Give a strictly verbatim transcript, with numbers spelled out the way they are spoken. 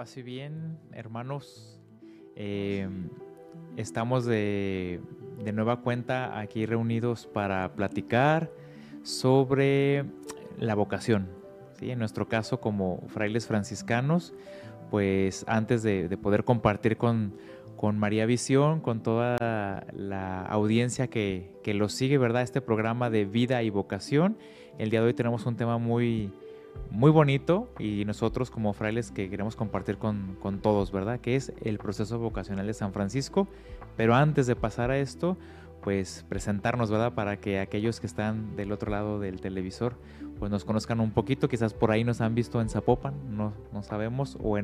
paz y bien, hermanos. Eh, estamos de, de nueva cuenta aquí reunidos para platicar sobre la vocación, ¿sí? En nuestro caso, como frailes franciscanos, pues antes de, de poder compartir con, con María Visión, con toda la audiencia que, que lo sigue, ¿verdad? Este programa de vida y vocación, el día de hoy tenemos un tema muy muy bonito y nosotros como frailes que queremos compartir con, con todos, ¿verdad? Que es el proceso vocacional de San Francisco. Pero antes de pasar a esto, pues presentarnos, ¿verdad? Para que aquellos que están del otro lado del televisor, pues nos conozcan un poquito. Quizás por ahí nos han visto en Zapopan, no, no sabemos, o en